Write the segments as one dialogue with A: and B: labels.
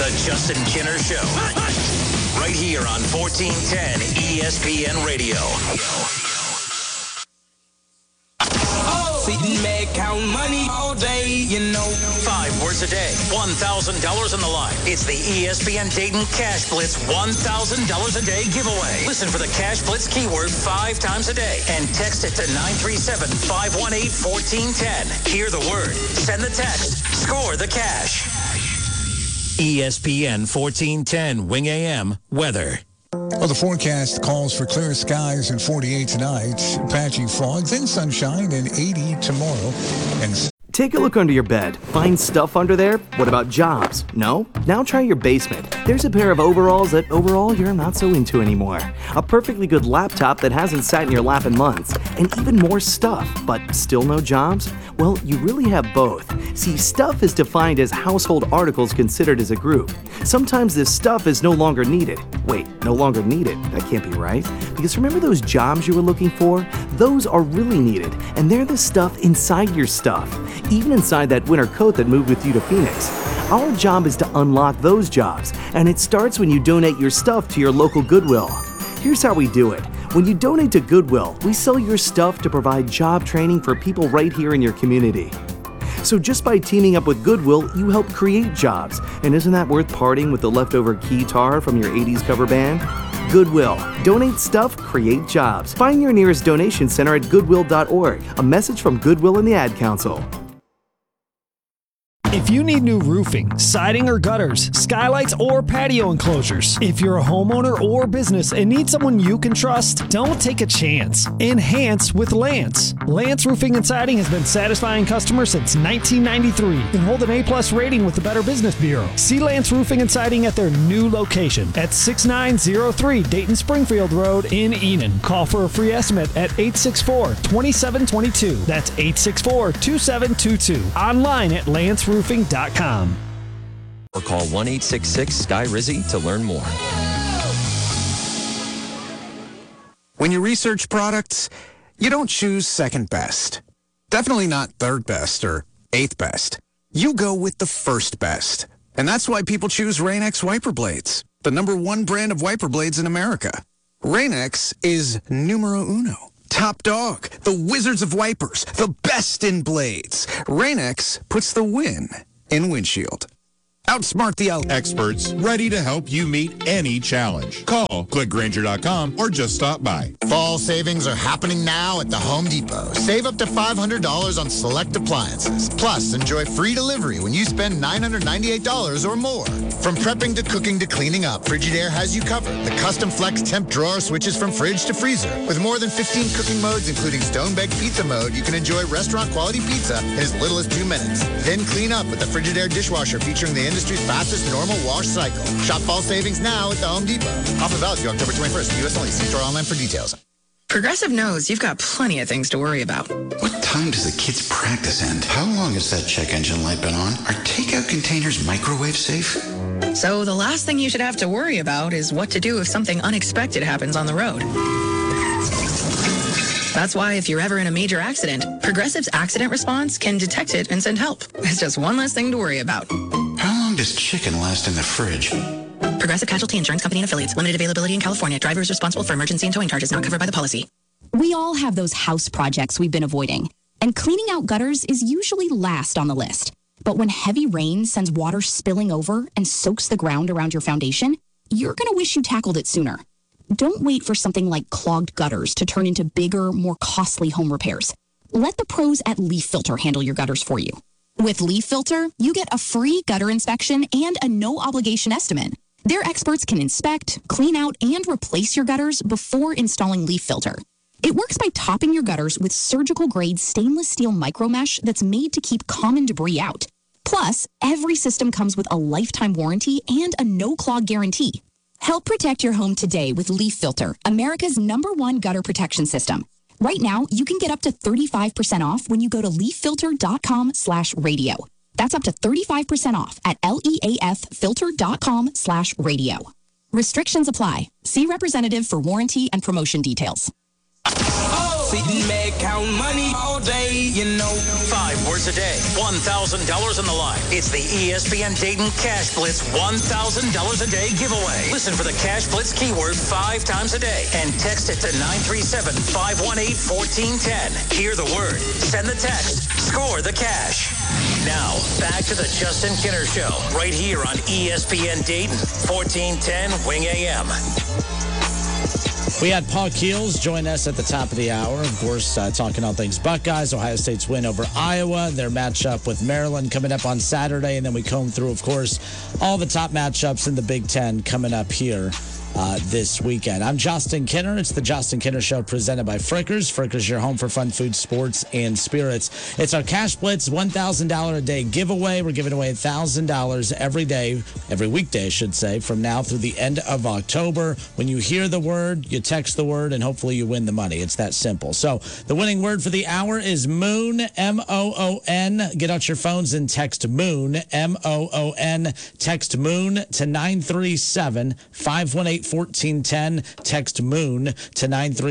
A: The Justin Kinner Show. Right here on 1410 ESPN Radio.
B: Count money all day, you know.
A: 5 words a day, $1,000 on the line. It's the ESPN Dayton Cash Blitz $1,000 a day giveaway. Listen for the Cash Blitz keyword 5 times a day and text it to 937-518-1410. Hear the word, send the text, score the cash. ESPN 1410 Wing AM weather.
C: Well, the forecast calls for clear skies and 48 tonight, patchy fog, then sunshine and 80 tomorrow. And
D: take a look under your bed. Find stuff under there? What about jobs? No? Now try your basement. There's a pair of overalls that overall you're not so into anymore. A perfectly good laptop that hasn't sat in your lap in months. And even more stuff, but still no jobs? Well, you really have both. See, stuff is defined as household articles considered as a group. Sometimes this stuff is no longer needed. Wait, no longer needed? That can't be right. Because remember those jobs you were looking for? Those are really needed, and they're the stuff inside your stuff. Even inside that winter coat that moved with you to Phoenix. Our job is to unlock those jobs, and it starts when you donate your stuff to your local Goodwill. Here's how we do it. When you donate to Goodwill, we sell your stuff to provide job training for people right here in your community. So just by teaming up with Goodwill, you help create jobs. And isn't that worth parting with the leftover keytar from your 80s cover band? Goodwill. Donate stuff, create jobs. Find your nearest donation center at goodwill.org. A message from Goodwill and the Ad Council.
E: If you need new roofing, siding or gutters, skylights or patio enclosures, if you're a homeowner or business and need someone you can trust, don't take a chance. Enhance with Lance. Lance Roofing and Siding has been satisfying customers since 1993 and hold an A+ rating with the Better Business Bureau. See Lance Roofing and Siding at their new location at 6903 Dayton Springfield Road in Enon. Call for a free estimate at 864-2722. That's 864-2722. Online at lanceroofing.com.
F: Or call 1-866-SKY-RIZZY to learn more.
G: When you research products, you don't choose second best. Definitely not third best or eighth best. You go with the first best. And that's why people choose Rain-X wiper blades, the #1 brand of wiper blades in America. Rain-X is numero uno. Top dog, the wizards of wipers, the best in blades. Rain-X puts the win in windshield. Outsmart the
H: experts ready to help you meet any challenge. Call, click Grainger.com, or just stop by.
I: Fall savings are happening now at the Home Depot. Save up to $500 on select appliances. Plus, enjoy free delivery when you spend $998 or more. From prepping to cooking to cleaning up, Frigidaire has you covered. The custom flex temp drawer switches from fridge to freezer. With more than 15 cooking modes, including stone-baked pizza mode, you can enjoy restaurant-quality pizza in as little as 2 minutes. Then clean up with the Frigidaire dishwasher featuring the industry's fastest normal wash cycle. Shop fall savings now at the Home Depot. Offer valid through October 21st. U.S. only. See store online for details.
J: Progressive knows you've got plenty of things to worry about.
K: What time does the kids' practice end? How long has that check engine light been on? Are takeout containers microwave safe?
J: So the last thing you should have to worry about is what to do if something unexpected happens on the road. That's why if you're ever in a major accident, Progressive's accident response can detect it and send help. It's just one less thing to worry about.
K: How long does chicken last in the fridge?
J: Progressive Casualty Insurance Company and Affiliates. Limited availability in California. Driver is responsible for emergency and towing charges not covered by the policy.
L: We all have those house projects we've been avoiding. And cleaning out gutters is usually last on the list. But when heavy rain sends water spilling over and soaks the ground around your foundation, you're going to wish you tackled it sooner. Don't wait for something like clogged gutters to turn into bigger, more costly home repairs. Let the pros at Leaf Filter handle your gutters for you. With Leaf Filter, you get a free gutter inspection and a no-obligation estimate. Their experts can inspect, clean out, and replace your gutters before installing Leaf Filter. It works by topping your gutters with surgical-grade stainless steel micromesh that's made to keep common debris out. Plus, every system comes with a lifetime warranty and a no-clog guarantee. Help protect your home today with Leaf Filter, America's #1 gutter protection system. Right now, you can get up to 35% off when you go to leaffilter.com/radio. That's up to 35% off at leaffilter.com/radio. Restrictions apply. See representative for warranty and promotion details.
B: sitting back, count money all day, you know.
A: 5 words a day, $1,000 on the line. It's the ESPN Dayton Cash Blitz $1,000 a day giveaway. Listen for the Cash Blitz keyword 5 times a day and text it to 937-518-1410. Hear the word, send the text, score the cash. Now, back to the Justin Kinner Show, right here on ESPN Dayton, 1410 Wing AM.
M: We had Paul Keels join us at the top of the hour, of course, talking all things Buckeyes, Ohio State's win over Iowa, their matchup with Maryland coming up on Saturday, and then we comb through, of course, all the top matchups in the Big Ten coming up here this weekend. I'm Justin Kinner. It's the Justin Kinner Show presented by Frickers. Frickers, your home for fun food, sports, and spirits. It's our Cash Blitz $1,000 a day giveaway. We're giving away $1,000 every day, every weekday, I should say, from now through the end of October. When you hear the word, you text the word, and hopefully you win the money. It's that simple. So the winning word for the hour is Moon, M-O-O-N. Get out your phones and text Moon, M-O-O-N. Text Moon to 937-518-1410. Text Moon to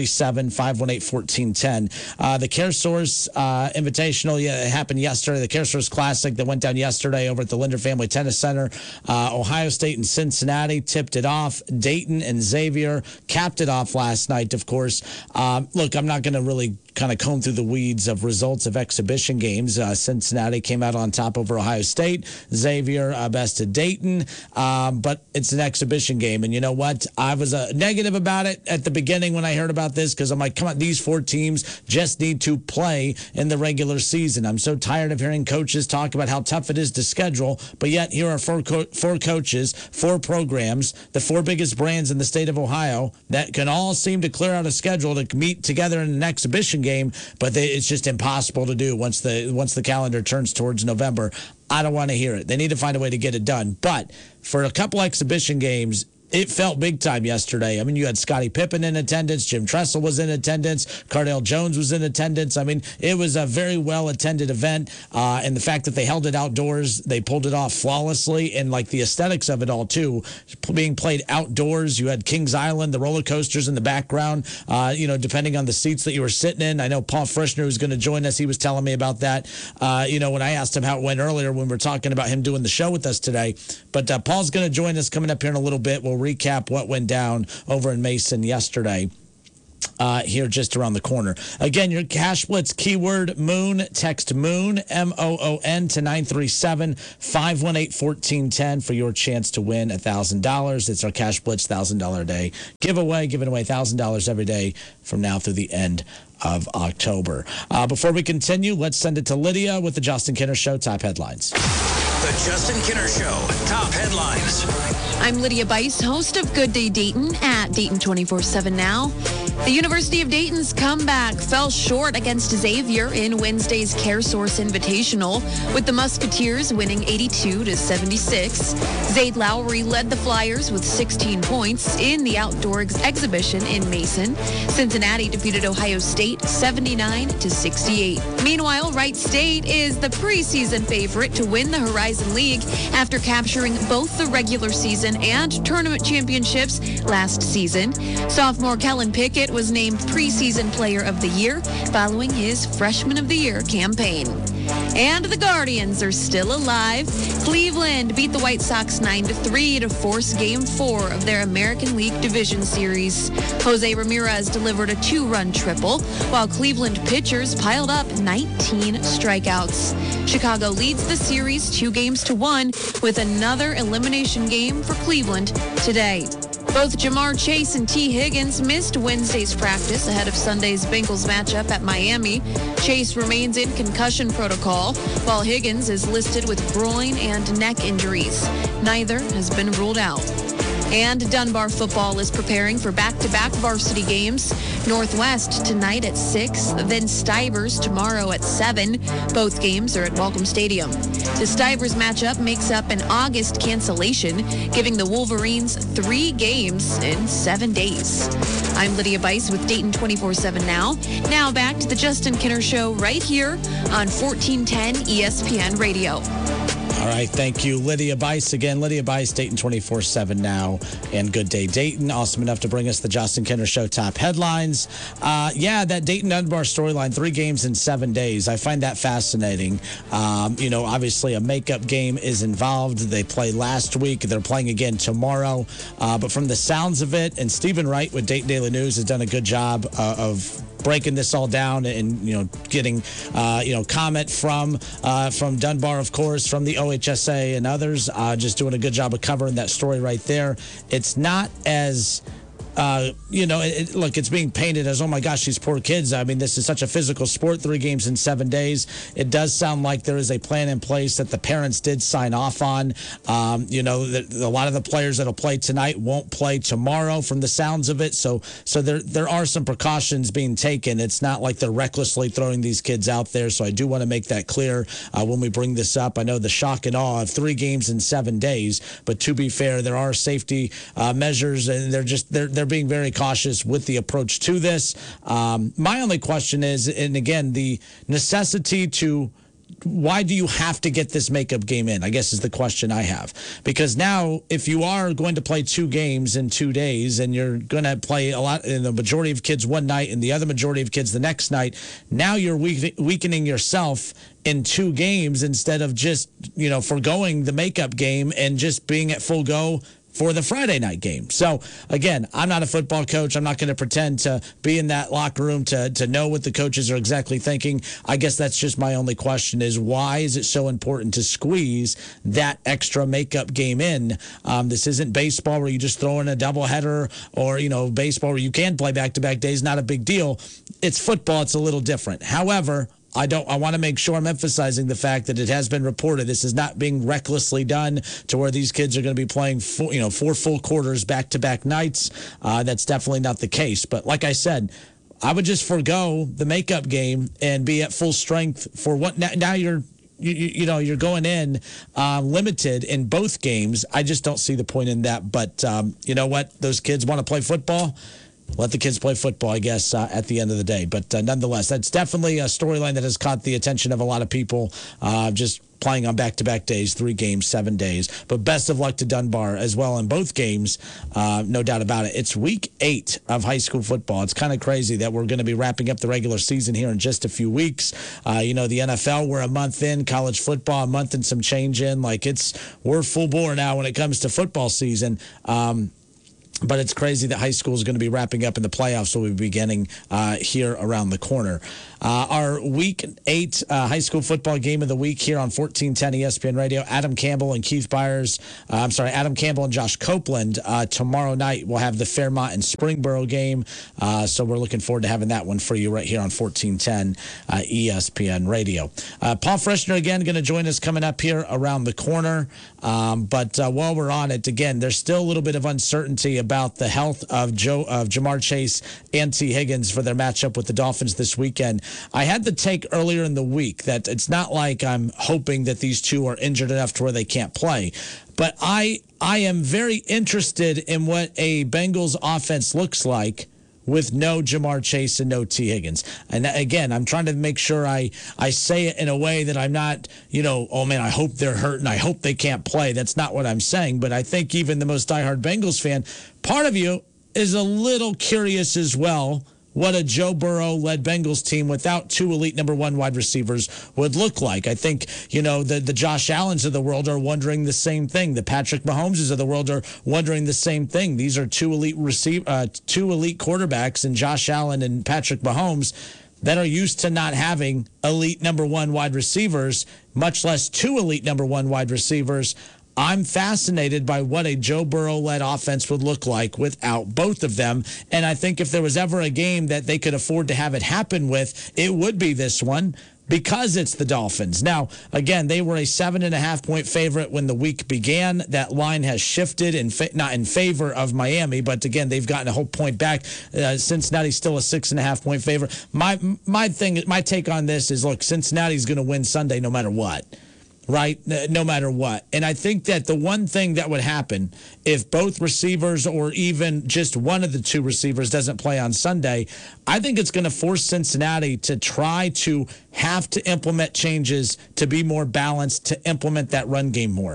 M: 937-518-1410. The CareSource Invitational happened yesterday. The CareSource Classic that went down yesterday over at the Linder Family Tennis Center. Ohio State and Cincinnati tipped it off. Dayton and Xavier capped it off last night, of course. Look, I'm not going to really kind of comb through the weeds of results of exhibition games. Cincinnati came out on top over Ohio State. Xavier bested Dayton. But it's an exhibition game. And you know what? I was negative about it at the beginning when I heard about this because I'm like, come on, these 4 teams just need to play in the regular season. I'm so tired of hearing coaches talk about how tough it is to schedule, but yet here are 4 coaches, 4 programs, the 4 biggest brands in the state of Ohio that can all seem to clear out a schedule to meet together in an exhibition game, but it's just impossible to do once the calendar turns towards November. I don't want to hear it. They need to find a way to get it done. But for a couple exhibition games, it felt big time yesterday. I mean, you had Scottie Pippen in attendance. Jim Tressel was in attendance. Cardale Jones was in attendance. I mean, it was a very well-attended event. And the fact that they held it outdoors, they pulled it off flawlessly. And, like, the aesthetics of it all, too, being played outdoors. You had Kings Island, the roller coasters in the background, depending on the seats that you were sitting in. I know Paul Frischner was going to join us. He was telling me about that, when I asked him how it went earlier when we were talking about him doing the show with us today. But Paul's going to join us coming up here in a little bit. We'll recap what went down over in Mason yesterday. Here just around the corner. Again, your Cash Blitz keyword Moon. Text Moon, M-O-O-N, to 937-518-1410 for your chance to win $1,000. It's our Cash Blitz $1,000 a day giveaway, giving away $1,000 every day from now through the end of October. Before we continue, let's send it to Lydia with the Justin Kinner Show top headlines.
A: The Justin Kinner Show top headlines.
N: I'm Lydia Bice, host of Good Day Dayton at Dayton 24/7 Now. The University of Dayton's comeback fell short against Xavier in Wednesday's CareSource Invitational, with the Musketeers winning 82-76. Zayd Lowry led the Flyers with 16 points in the outdoor exhibition in Mason. Cincinnati defeated Ohio State 79-68. Meanwhile, Wright State is the preseason favorite to win the Horizon League after capturing both the regular season and tournament championships last season. Sophomore Kellen Pickett was named preseason player of the year following his freshman of the year campaign. And the Guardians are still alive. Cleveland beat the White Sox 9-3 to force Game 4 of their American League Division Series. Jose Ramirez delivered a 2-run triple, while Cleveland pitchers piled up 19 strikeouts. Chicago leads the series 2-1 with another elimination game for Cleveland today. Both Jamar Chase and T. Higgins missed Wednesday's practice ahead of Sunday's Bengals matchup at Miami. Chase remains in concussion protocol, while Higgins is listed with groin and neck injuries. Neither has been ruled out. And Dunbar football is preparing for back-to-back varsity games. Northwest tonight at 6, then Stivers tomorrow at 7. Both games are at Welcome Stadium. The Stivers matchup makes up an August cancellation, giving the Wolverines 3 games in 7 days. I'm Lydia Bice with Dayton 24/7 Now. Now back to the Justin Kinner Show right here on 1410 ESPN Radio.
M: All right, thank you, Lydia Bice. Again, Lydia Bice, Dayton 24/7 Now, and Good Day Dayton. Awesome enough to bring us the Justin Kinner Show top headlines. That Dayton Dunbar storyline, 3 games in 7 days. I find that fascinating. Obviously a makeup game is involved. They played last week. They're playing again tomorrow. But from the sounds of it, and Stephen Wright with Dayton Daily News has done a good job of breaking this all down and getting comment from Dunbar, of course, from the OHSA and others, just doing a good job of covering that story right there. It's not as it's being painted as, oh my gosh, these poor kids. I mean, this is such a physical sport, 3 games in 7 days. It does sound like there is a plan in place that the parents did sign off on. A lot of the players that'll play tonight won't play tomorrow from the sounds of it. So there are some precautions being taken. It's not like they're recklessly throwing these kids out there. So I do want to make that clear when we bring this up. I know the shock and awe of 3 games in 7 days, but to be fair, there are safety measures, and they're being very cautious with the approach to this. My only question is, and again, the necessity to, why do you have to get this makeup game in, I guess, is the question I have. Because now, if you are going to play 2 games in 2 days, and you're going to play a lot, in the majority of kids one night and the other majority of kids the next night, now you're weakening yourself in 2 games instead of just, foregoing the makeup game and just being at full go for the Friday night game. So, again, I'm not a football coach. I'm not going to pretend to be in that locker room to know what the coaches are exactly thinking. I guess that's just my only question is, why is it so important to squeeze that extra makeup game in? This isn't baseball where you just throw in a doubleheader, or, baseball where you can play back-to-back days, not a big deal. It's football. It's a little different. However, I want to make sure I'm emphasizing the fact that it has been reported. This is not being recklessly done to where these kids are going to be playing 4 full quarters back-to-back nights. That's definitely not the case. But like I said, I would just forego the makeup game and be at full strength for what now you're going in limited in both games. I just don't see the point in that. But you know what? Those kids want to play football. Let the kids play football, I guess, at the end of the day. But nonetheless, that's definitely a storyline that has caught the attention of a lot of people, just playing on back-to-back days, 3 games, 7 days. But best of luck to Dunbar as well in both games, no doubt about it. It's week 8 of high school football. It's kind of crazy that we're going to be wrapping up the regular season here in just a few weeks. The NFL, we're a month in. College football, a month and some change in. We're full bore now when it comes to football season. But it's crazy that high school is going to be wrapping up and the playoffs will be beginning here around the corner. Our Week 8 high school football game of the week here on 1410 ESPN Radio. Adam Campbell and Josh Copeland. Tomorrow night we'll have the Fairmont and Springboro game. So we're looking forward to having that one for you right here on 1410 ESPN Radio. Paul Frischner again going to join us coming up here around the corner. But while we're on it, again, there's still a little bit of uncertainty about the health of Jamar Chase and T. Higgins for their matchup with the Dolphins this weekend. I had the take earlier in the week that it's not like I'm hoping that these two are injured enough to where they can't play. But I am very interested in what a Bengals offense looks like with no Jamar Chase and no T. Higgins. And again, I'm trying to make sure I say it in a way that I'm not, oh man, I hope they're hurt and I hope they can't play. That's not what I'm saying. But I think even the most diehard Bengals fan, part of you is a little curious as well what a Joe Burrow-led Bengals team without 2 elite number 1 wide receivers would look like. I think, the Josh Allens of the world are wondering the same thing. The Patrick Mahomeses of the world are wondering the same thing. These are 2 elite quarterbacks in Josh Allen and Patrick Mahomes that are used to not having elite number 1 wide receivers, much less 2 elite number 1 wide receivers. I'm fascinated by what a Joe Burrow-led offense would look like without both of them. And I think if there was ever a game that they could afford to have it happen with, it would be this one because it's the Dolphins. Now, again, they were a 7.5-point favorite when the week began. That line has shifted, not in favor of Miami, but again, they've gotten a whole point back. Cincinnati's still a 6.5-point favorite. My take on this is, look, Cincinnati's going to win Sunday no matter what. right? No matter what. And I think that the one thing that would happen if both receivers or even just one of the two receivers doesn't play on Sunday, I think it's going to force Cincinnati to try to have to implement changes to be more balanced, to implement that run game more.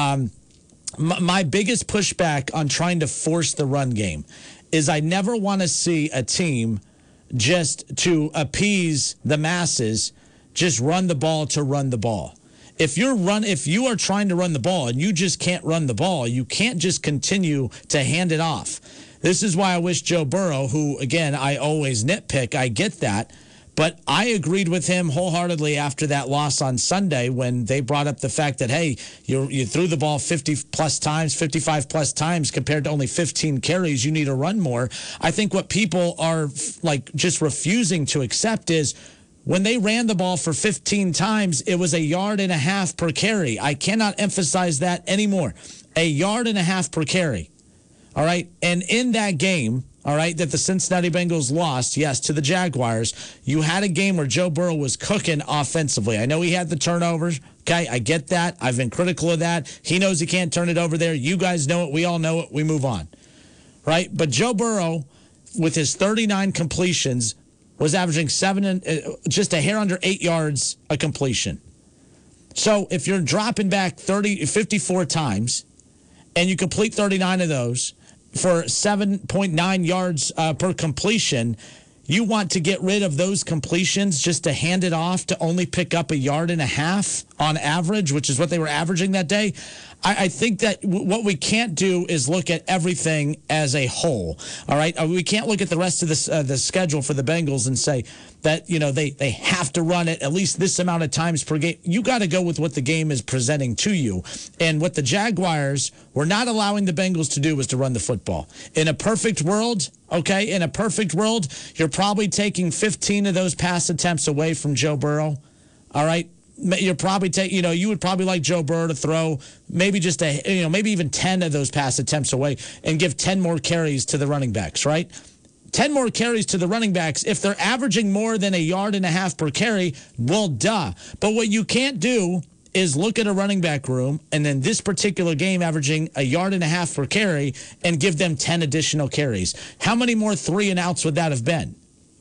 M: My biggest pushback on trying to force the run game is I never want to see a team just to appease the masses just run the ball to run the ball. If you are trying to run the ball and you just can't run the ball, you can't just continue to hand it off. This is why I wish Joe Burrow, who, again, I always nitpick, I get that, but I agreed with him wholeheartedly after that loss on Sunday when they brought up the fact that, hey, you threw the ball 50-plus times, 55-plus times compared to only 15 carries. You need to run more. I think what people are, like, just refusing to accept is, when they ran the ball for 15 times, it was 1.5 yards per carry. I cannot emphasize that anymore. 1.5 yards per carry. All right. And in that game, all right, that the Cincinnati Bengals lost, yes, to the Jaguars, you had a game where Joe Burrow was cooking offensively. I know he had the turnovers. Okay, I get that. I've been critical of that. He knows he can't turn it over there. You guys know it. We all know it. We move on. Right. But Joe Burrow, with his 39 completions, was averaging just a hair under 8 yards a completion. So if you're dropping back 54 times and you complete 39 of those for 7.9 yards per completion, you want to get rid of those completions just to hand it off to only pick up 1.5 yards on average, which is what they were averaging that day. I think that what we can't do is look at everything as a whole. All right, we can't look at the rest of the schedule for the Bengals and say that they have to run it at least this amount of times per game. You got to go with what the game is presenting to you, and what the Jaguars were not allowing the Bengals to do was to run the football. In a perfect world, okay, you're probably taking 15 of those pass attempts away from Joe Burrow. All right. You're probably you would probably like Joe Burrow to throw maybe just maybe even 10 of those pass attempts away and give 10 more carries to the running backs, right? 10 more carries to the running backs. If they're averaging more than 1.5 yards per carry, well, duh. But what you can't do is look at a running back room and then this particular game averaging 1.5 yards per carry and give them 10 additional carries. How many more 3-and-outs would that have been?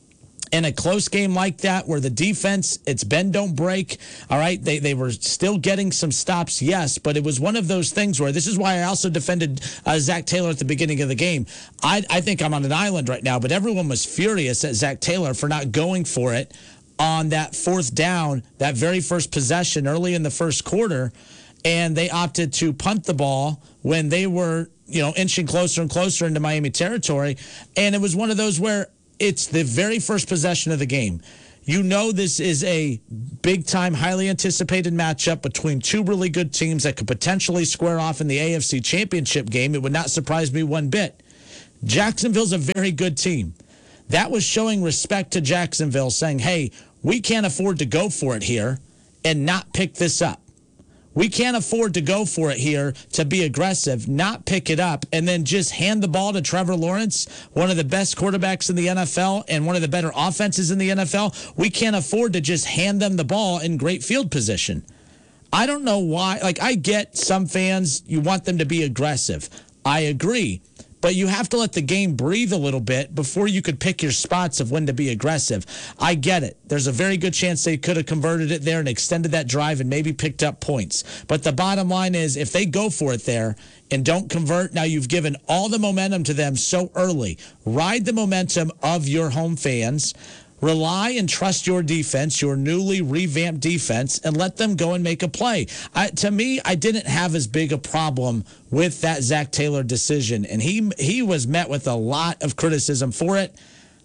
M: In a close game like that where the defense, it's bend, don't break, all right, they were still getting some stops, yes, but it was one of those things where this is why I also defended Zach Taylor at the beginning of the game. I think I'm on an island right now, but everyone was furious at Zach Taylor for not going for it on that 4th down, that very first possession early in the first quarter, and they opted to punt the ball when they were, inching closer and closer into Miami territory, and it was one of those where it's the very first possession of the game. This is a big-time, highly anticipated matchup between two really good teams that could potentially square off in the AFC Championship game. It would not surprise me one bit. Jacksonville's a very good team. That was showing respect to Jacksonville, saying, hey, we can't afford to go for it here and not pick this up. We can't afford to go for it here to be aggressive, not pick it up, and then just hand the ball to Trevor Lawrence, one of the best quarterbacks in the NFL and one of the better offenses in the NFL. We can't afford to just hand them the ball in great field position. I don't know why. I get some fans, you want them to be aggressive. I agree. But you have to let the game breathe a little bit before you could pick your spots of when to be aggressive. I get it. There's a very good chance they could have converted it there and extended that drive and maybe picked up points. But the bottom line is if they go for it there and don't convert, now you've given all the momentum to them so early. Ride the momentum of your home fans. Rely and trust your defense, your newly revamped defense, and let them go and make a play. To me, I didn't have as big a problem with that Zach Taylor decision, and he was met with a lot of criticism for it.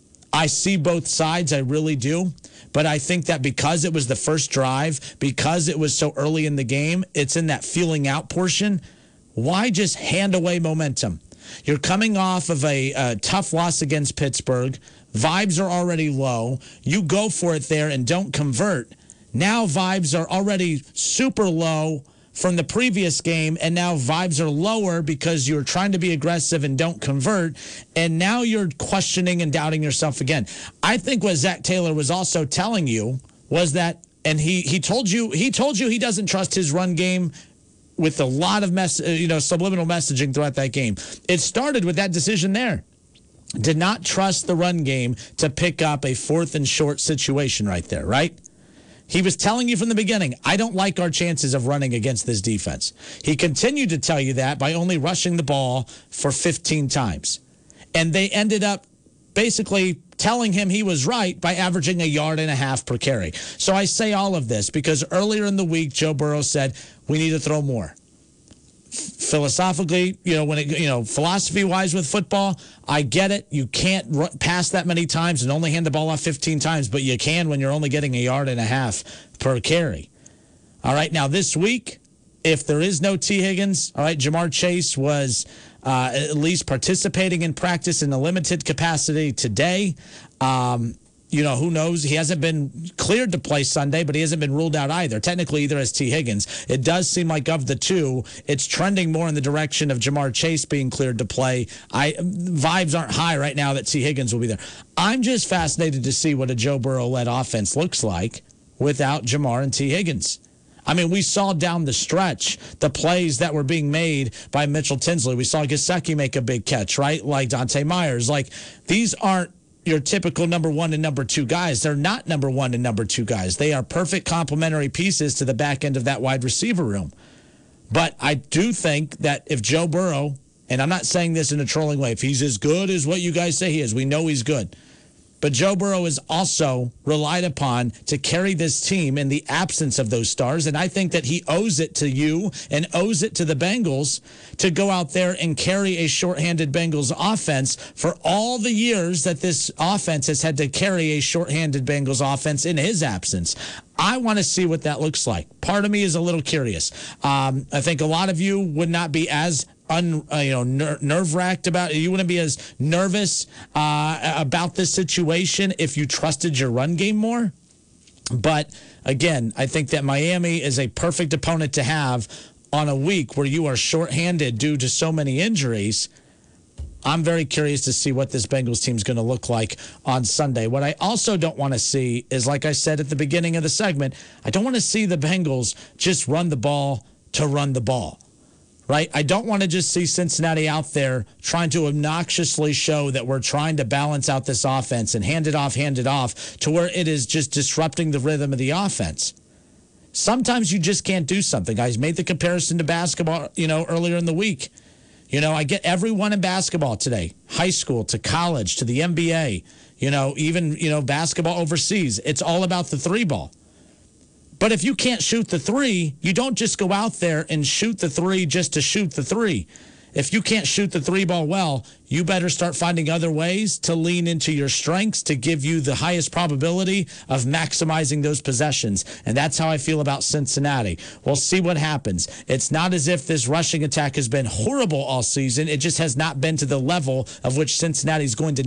M: I see both sides, I really do. But I think that because it was the first drive, because it was so early in the game, it's in that feeling out portion. Why just hand away momentum? You're coming off of a tough loss against Pittsburgh. Vibes are already low. You go for it there and don't convert. Now vibes are already super low from the previous game, and now vibes are lower because you're trying to be aggressive and don't convert, and now you're questioning and doubting yourself again. I think what Zach Taylor was also telling you was that And he told you he doesn't trust his run game with a lot of subliminal messaging throughout that game. It started with that decision there. Did not trust the run game to pick up a 4th and short situation right there, right? He was telling you from the beginning, I don't like our chances of running against this defense. He continued to tell you that by only rushing the ball for 15 times. And they ended up basically telling him he was right by averaging 1.5 yards per carry. So I say all of this because earlier in the week, Joe Burrow said, we need to throw more. Philosophically, philosophy-wise with football, I get it. You can't pass that many times and only hand the ball off 15 times, but you can when you're only getting 1.5 yards per carry. All right, now this week, if there is no T. Higgins, all right, Jamar Chase was at least participating in practice in a limited capacity today. Who knows? He hasn't been cleared to play Sunday, but he hasn't been ruled out either. Technically, either as T. Higgins. It does seem like of the two, it's trending more in the direction of Jamar Chase being cleared to play. Vibes aren't high right now that T. Higgins will be there. I'm just fascinated to see what a Joe Burrow-led offense looks like without Jamar and T. Higgins. I mean, we saw down the stretch the plays that were being made by Mitchell Tinsley. We saw Gesicki make a big catch, right? Like Dante Myers. Like, these aren't your typical number 1 and number 2 guys. They're not number 1 and number 2 guys. They are perfect complementary pieces to the back end of that wide receiver room. But I do think that if Joe Burrow, and I'm not saying this in a trolling way, if he's as good as what you guys say he is, we know he's good. But Joe Burrow is also relied upon to carry this team in the absence of those stars. And I think that he owes it to you and owes it to the Bengals to go out there and carry a shorthanded Bengals offense for all the years that this offense has had to carry a shorthanded Bengals offense in his absence. I want to see what that looks like. Part of me is a little curious. I think a lot of you would not be as nerve-wracked about it. You wouldn't be as nervous about this situation if you trusted your run game more. But again, I think that Miami is a perfect opponent to have on a week where you are shorthanded due to so many injuries. I'm very curious to see what this Bengals team is going to look like on Sunday. What I also don't want to see is, like I said at the beginning of the segment, I don't want to see the Bengals just run the ball to run the ball. Right? I don't want to just see Cincinnati out there trying to obnoxiously show that we're trying to balance out this offense and hand it off to where it is just disrupting the rhythm of the offense. Sometimes you just can't do something. Guys made the comparison to basketball, earlier in the week. I get everyone in basketball today, high school to college to the NBA, even basketball overseas. It's all about the 3-ball. But if you can't shoot the 3, you don't just go out there and shoot the 3 just to shoot the 3. If you can't shoot the 3-ball well, you better start finding other ways to lean into your strengths to give you the highest probability of maximizing those possessions. And that's how I feel about Cincinnati. We'll see what happens. It's not as if this rushing attack has been horrible all season. It just has not been to the level of which Cincinnati's going to